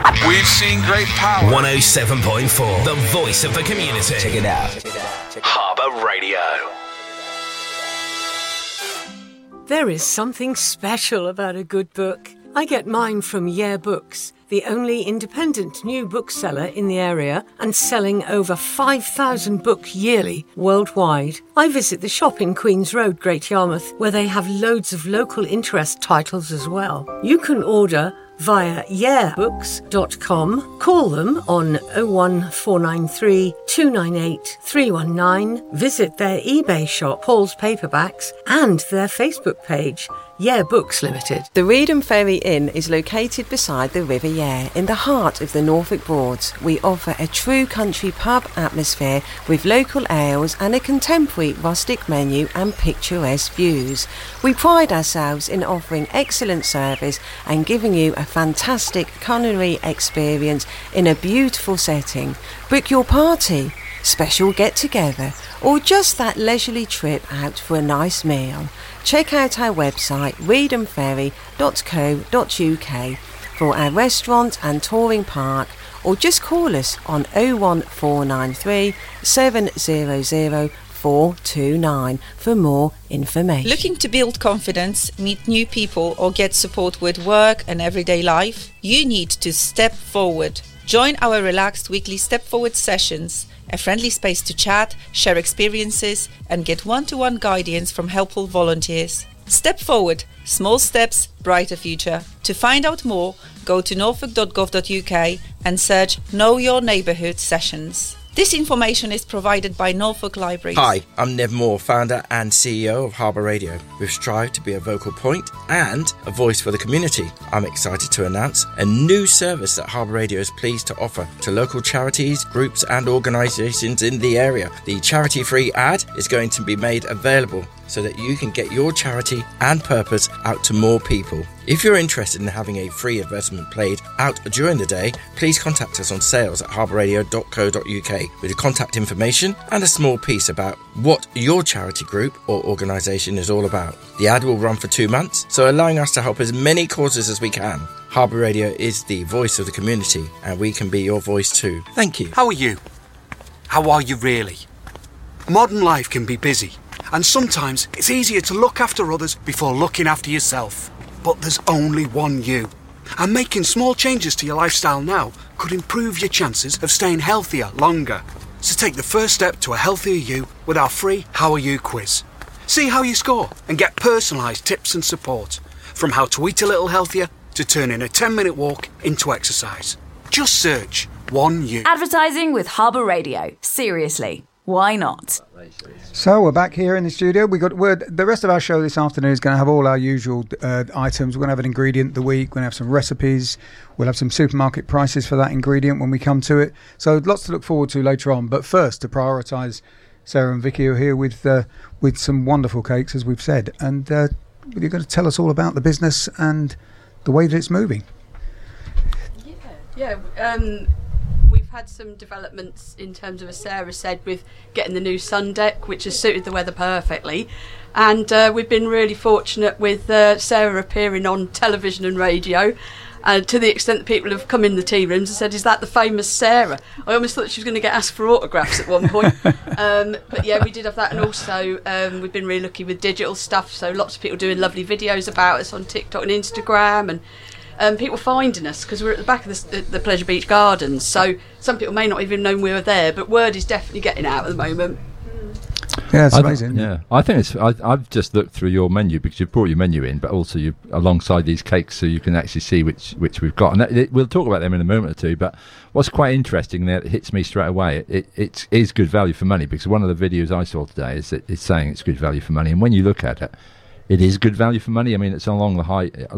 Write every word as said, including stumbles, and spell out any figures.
We've seen great power. one oh seven point four, the voice of the community. Check it out. Check it out. Check it out. Harbour Radio. There is something special about a good book. I get mine from Yeah Books, the only independent new bookseller in the area and selling over five thousand books yearly worldwide. I visit the shop in Queen's Road, Great Yarmouth, where they have loads of local interest titles as well. You can order via yeah books dot com. Call them on oh one four nine three, two nine eight, three one nine. Visit their eBay shop, Paul's Paperbacks, and their Facebook page, Yeah Books Limited. The Reedham Ferry Inn is located beside the River Yare in the heart of the Norfolk Broads. We offer a true country pub atmosphere with local ales and a contemporary rustic menu and picturesque views. We pride ourselves in offering excellent service and giving you a fantastic culinary experience in a beautiful setting. Book your party, special get-together, or just that leisurely trip out for a nice meal. Check out our website reedham ferry dot co dot uk for our restaurant and touring park, or just call us on oh one four nine three, seven hundred, four two nine for more information. Looking to build confidence, meet new people, or get support with work and everyday life? You need to step forward. Join our relaxed weekly Step Forward sessions, a friendly space to chat, share experiences, and get one-to-one guidance from helpful volunteers. Step Forward. Small steps, brighter future. To find out more, go to norfolk dot gov dot uk and search Know Your Neighbourhood Sessions. This information is provided by Norfolk Libraries. Hi, I'm Nev Moore, founder and C E O of Harbour Radio. We've strived to be a vocal point and a voice for the community. I'm excited to announce a new service that Harbour Radio is pleased to offer to local charities, groups and organisations in the area. The charity-free ad is going to be made available so that you can get your charity and purpose out to more people. If you're interested in having a free advertisement played out during the day, please contact us on sales at harbour radio dot co dot uk with your contact information and a small piece about what your charity group or organisation is all about. The ad will run for two months, so allowing us to help as many causes as we can. Harbour Radio is the voice of the community, and we can be your voice too. Thank you. How are you? How are you really? Modern life can be busy, and sometimes it's easier to look after others before looking after yourself. But there's only one you. And making small changes to your lifestyle now could improve your chances of staying healthier longer. So take the first step to a healthier you with our free How Are You quiz. See how you score and get personalised tips and support. From how to eat a little healthier to turning a ten minute walk into exercise. Just search One You. Advertising with Harbour Radio. Seriously. Why not? So we're back here in the studio. We got we're, the rest of our show this afternoon is going to have all our usual uh, items. We're going to have an ingredient of the week. We're going to have some recipes. We'll have some supermarket prices for that ingredient when we come to it. So lots to look forward to later on. But first, to prioritise, Sarah and Vicky are here with uh, with some wonderful cakes, as we've said, and uh, you're going to tell us all about the business and the way that it's moving. Yeah. Yeah. Um, We've had some developments in terms of, as Sarah said, with getting the new sun deck, which has suited the weather perfectly. And uh, we've been really fortunate with uh, Sarah appearing on television and radio, uh, to the extent that people have come in the tea rooms and said, is that the famous Sarah? I almost thought she was going to get asked for autographs at one point. um, but yeah, we did have that. And also um, we've been really lucky with digital stuff. So lots of people doing lovely videos about us on TikTok and Instagram, and Um, people finding us because we're at the back of the, the Pleasure Beach Gardens, so some people may not even know we were there, but word is definitely getting out at the moment. Yeah, it's I amazing. Th- yeah, I think it's. I, I've just looked through your menu because you've brought your menu in, but also you alongside these cakes, so you can actually see which which we've got. And that, it, we'll talk about them in a moment or two. But what's quite interesting there, that hits me straight away, it, it it is good value for money, because one of the videos I saw today is that it's saying it's good value for money, and when you look at it, it is good value for money. I mean, it's along the high